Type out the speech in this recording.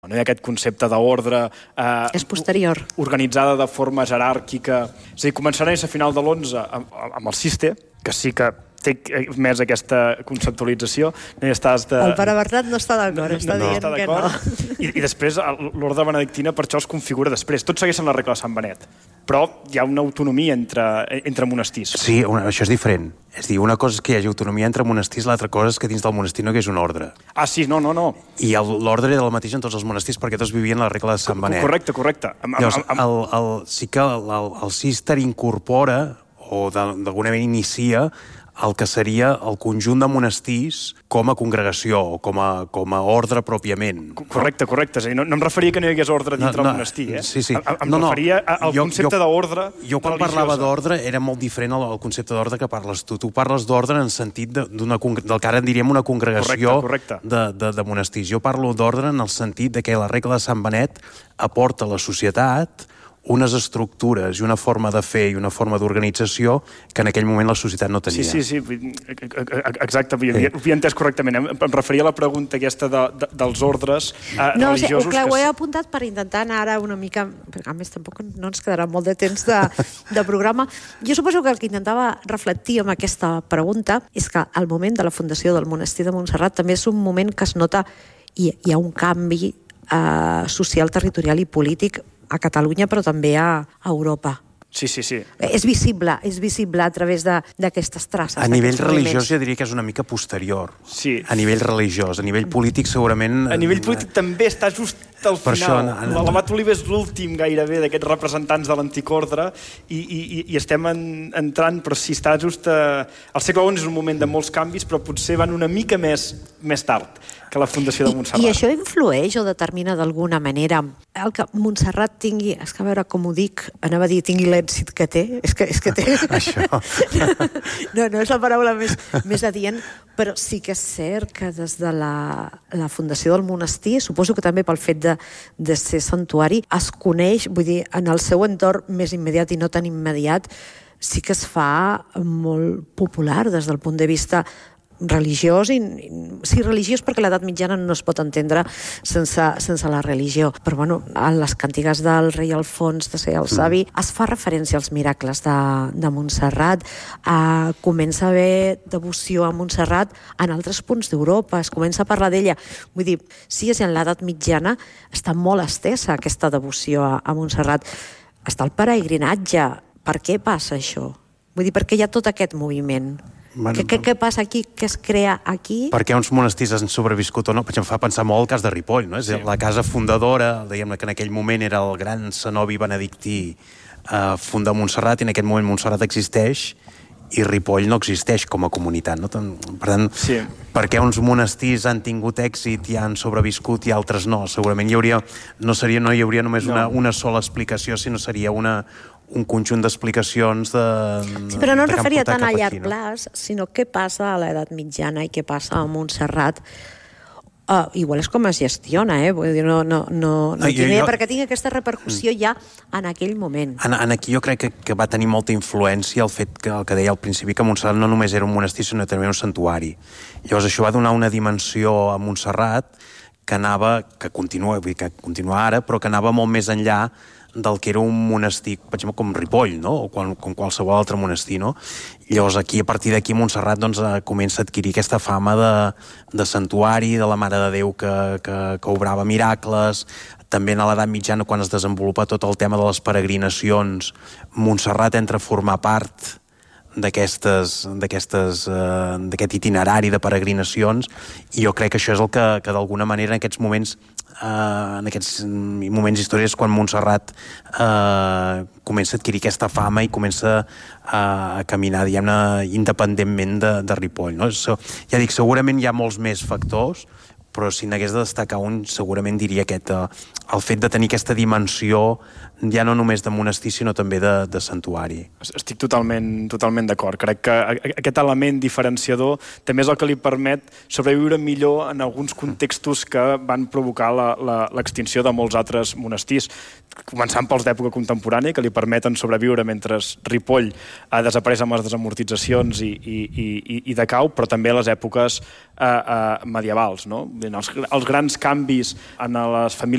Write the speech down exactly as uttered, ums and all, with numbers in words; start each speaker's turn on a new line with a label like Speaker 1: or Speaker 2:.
Speaker 1: no hi ha aquest concepte d'ordre... Eh,
Speaker 2: és posterior.
Speaker 1: Organitzada de forma jeràrquica. És a dir, començarà a final de l'onze amb, amb el Siste, que sí que té més aquesta conceptualització. No hi estàs de...
Speaker 2: El pare Bernat no està d'acord, està
Speaker 1: no,
Speaker 2: dient
Speaker 1: no està
Speaker 2: que no.
Speaker 1: I, I després l'ordre benedictina per això es configura després. Tots segueixen la regla de Sant Benet, però hi ha una autonomia entre, entre monestirs.
Speaker 3: Sí, una, això és diferent. És a dir, una cosa és que hi hagi autonomia entre monestirs, l'altra cosa és que dins del monestir no hi hagi un ordre.
Speaker 1: Ah, sí, no, no, no.
Speaker 3: I l'ordre era el mateix en tots els monestirs perquè tots vivien la regla de Sant Benet.
Speaker 1: Correcte, correcte. Am, am,
Speaker 3: Llavors,
Speaker 1: am...
Speaker 3: el, el, sí que el, el, el Cister incorpora, o d'alguna manera inicia, el que seria el conjunt de monestirs com a congregació o com a, com a ordre pròpiament.
Speaker 1: Correcte, correcte. És a dir, no, no em referia que no hi hagués ordre dintre no, no, el monestir, eh?
Speaker 3: Sí, sí.
Speaker 1: Em, em
Speaker 3: no, no.
Speaker 1: referia al jo, concepte
Speaker 3: jo,
Speaker 1: d'ordre
Speaker 3: Jo quan parlava d'ordre era molt diferent al, al concepte d'ordre que parles tu. Tu parles d'ordre en sentit de, del que ara en diríem una congregació
Speaker 1: correcte, correcte.
Speaker 3: De, de, de monestirs. Jo parlo d'ordre en el sentit de que la regla de Sant Benet aporta a la societat unes estructures i una forma de fer i una forma d'organització que en aquell moment la societat no tenia.
Speaker 1: Sí, sí, sí, exacte, ho havia, ho havia entès correctament. Em, em referia a la pregunta aquesta de, de, dels ordres eh,
Speaker 2: no,
Speaker 1: religiosos.
Speaker 2: No, clar,
Speaker 1: que...
Speaker 2: ho he apuntat per intentar anar ara una mica... A més, tampoc no ens quedarà molt de temps de, de programa. Jo suposo que el que intentava reflectir amb aquesta pregunta és que el moment de la fundació del monestir de Montserrat també és un moment que es nota i hi ha un canvi eh, social, territorial i polític a Catalunya, però també a Europa.
Speaker 1: Sí, sí, sí.
Speaker 2: És visible, és visible a través d'aquestes traces.
Speaker 3: A nivell religiós ja diria que és una mica posterior.
Speaker 1: Sí.
Speaker 3: A nivell religiós. A nivell polític segurament...
Speaker 1: A nivell polític també està just al
Speaker 3: per
Speaker 1: final.
Speaker 3: Això,
Speaker 1: L'Abat Oliver és l'últim gairebé d'aquests representants de l'antic ordre i, i, i estem en, entrant, però si està just... A... El segle onze és un moment de molts canvis, però potser van una mica més, més tard que la fundació de Montserrat.
Speaker 2: I, i això influeix o determina d'alguna manera el que Montserrat tingui, és que a veure com ho dic, anava a dir tingui l'èxit que té, és que, és que té...
Speaker 3: Això.
Speaker 2: No, no és la paraula més, més adient, però sí que és cert que des de la, la fundació del monestir, suposo que també pel fet de, de ser santuari, es coneix, vull dir, en el seu entorn més immediat i no tan immediat, sí que es fa molt popular des del punt de vista religiós, i, sí, religiós perquè l'edat mitjana no es pot entendre sense, sense la religió. Però, bueno, a les càntigues del rei Alfons de ser el savi mm. es fa referència als miracles de, de Montserrat, eh, comença a haver devoció a Montserrat en altres punts d'Europa, es comença a parlar d'ella. Vull dir, sí, és en l'edat mitjana, està molt estesa aquesta devoció a, a Montserrat. Està el peregrinatge. Per què passa això? Vull dir, per què hi ha tot aquest moviment? Bueno, què, què, què passa aquí? Què es crea aquí?
Speaker 3: Perquè uns monestirs han sobreviscut o no? Em fa pensar molt el cas de Ripoll, no? És sí. La casa fundadora, diguem-ne que en aquell moment era el gran cenobi benedictí eh, fundar Montserrat, i en aquest moment Montserrat existeix i Ripoll no existeix com a comunitat, no? Per tant,
Speaker 1: sí.
Speaker 3: Per què uns monestirs han tingut èxit i han sobreviscut i altres no? Segurament hi hauria, no, seria, no hi hauria només no. una, una sola explicació, sinó seria una, un conjunt d'explicacions de...
Speaker 2: Sí, però no em referia tant a llarg plaç, no? Sinó què passa a l'edat mitjana i què passa a Montserrat. Uh, igual és com es gestiona, eh? Vull dir, no, no, no, no
Speaker 3: jo,
Speaker 2: tinc,
Speaker 3: jo...
Speaker 2: perquè tinc aquesta repercussió ja en aquell moment.
Speaker 3: En, en aquí jo crec que, que va tenir molta influència el fet que, el que deia al principi, que Montserrat no només era un monestir, sinó també un santuari. Llavors això va donar una dimensió a Montserrat que anava, que continua, vull dir, que continua ara, però que anava molt més enllà del que era un monestir, per exemple, com Ripoll, no? O com, com qualsevol altre monestir, no? Llavors, aquí, a partir d'aquí, Montserrat doncs, comença a adquirir aquesta fama de, de santuari, de la Mare de Déu que, que, que obrava miracles. També en l'edat mitjana, quan es desenvolupa tot el tema de les peregrinacions, Montserrat entra a formar part d'aquestes, d'aquestes, eh, d'aquest itinerari de peregrinacions, i jo crec que això és el que, que d'alguna manera en aquests moments eh, en aquests moments històrics quan Montserrat eh, comença a adquirir aquesta fama i comença a caminar, diguem-ne, independentment de, de Ripoll, no? So, ja dic, segurament hi ha molts més factors, però si n'hagués de destacar un, segurament diria aquest, eh, el fet de tenir aquesta dimensió ja no només de monestir, sinó també de, de santuari.
Speaker 1: Estic totalment, totalment d'acord. Crec que aquest element diferenciador també és el que li permet sobreviure millor en alguns contextos que van provocar l'extinció de molts altres monestirs, començant pels d'època contemporània, que li permeten sobreviure mentre Ripoll ha desapareix amb les desamortitzacions i, i, i, i decau, però també a les èpoques eh, eh, medievals, no? Els, els grans canvis en les famílies